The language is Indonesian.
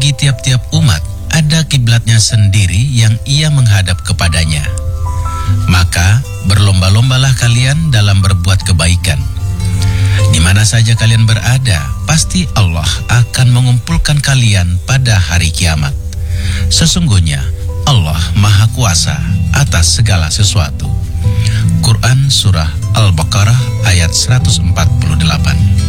Bagi tiap-tiap umat ada kiblatnya sendiri yang ia menghadap kepadanya. Maka berlomba-lombalah kalian dalam berbuat kebaikan. Di mana saja kalian berada, pasti Allah akan mengumpulkan kalian pada hari kiamat. Sesungguhnya Allah Maha Kuasa atas segala sesuatu. Quran Surah Al-Baqarah ayat 148.